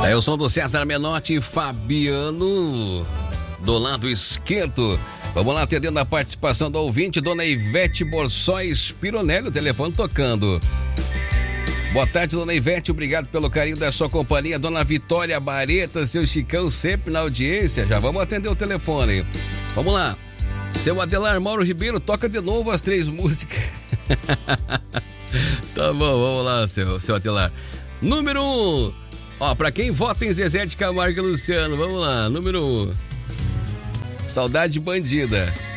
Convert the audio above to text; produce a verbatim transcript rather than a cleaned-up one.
Daí o som do César Menotti e Fabiano do lado esquerdo. Vamos lá, atendendo a participação do ouvinte, dona Ivete Borsóis Pironelli, o telefone tocando. Boa tarde, dona Ivete, obrigado pelo carinho da sua companhia. Dona Vitória Bareta, seu Chicão, sempre na audiência. Já vamos atender o telefone. Vamos lá. Seu Adelar Mauro Ribeiro, toca de novo as três músicas. Tá bom, vamos lá, seu, seu Adelar. Número um. Ó, pra quem vota em Zezé de Camargo e Luciano, vamos lá. Número um. Saudade Bandida.